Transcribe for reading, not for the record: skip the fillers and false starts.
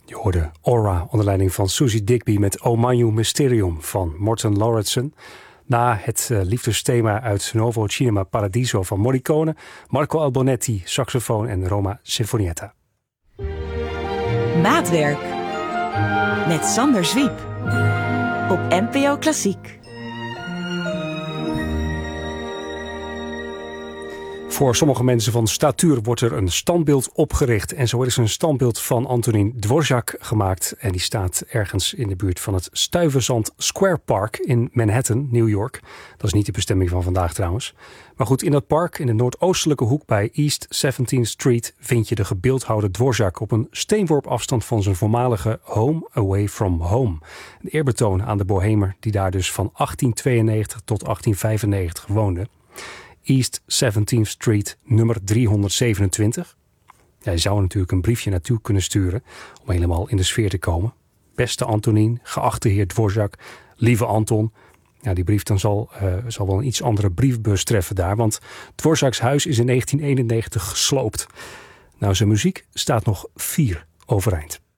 Je hoorde Aura onder leiding van Susie Digby met O Magno Mysterium van Morten Lauritsen. Na het liefdesthema uit Nuovo Cinema Paradiso van Morricone, Marco Albonetti, saxofoon en Roma Sinfonietta. Maatwerk met Sander Zwiep op NPO Klassiek. Voor sommige mensen van statuur wordt er een standbeeld opgericht. En zo is een standbeeld van Antonín Dvořák gemaakt. En die staat ergens in de buurt van het Stuyvesant Square Park in Manhattan, New York. Dat is niet de bestemming van vandaag trouwens. Maar goed, in dat park, in de noordoostelijke hoek bij East 17th Street, vind je de gebeeldhouwde Dvořák op een steenworp afstand van zijn voormalige Home Away from Home. Een eerbetoon aan de bohemer die daar dus van 1892 tot 1895 woonde. East 17th Street, nummer 327. Ja, je zou er natuurlijk een briefje naartoe kunnen sturen om helemaal in de sfeer te komen. Beste Antonín, geachte heer Dvořák, lieve Anton. Ja, die brief dan zal wel een iets andere briefbus treffen daar, want Dvořáks huis is in 1991 gesloopt. Nou, zijn muziek staat nog 4 overeind.